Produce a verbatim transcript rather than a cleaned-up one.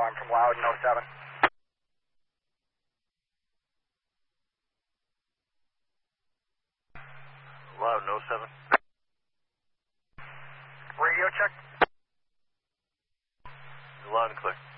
calling from Loudon oh seven. Loudon oh seven. Radio check. Loud and clear.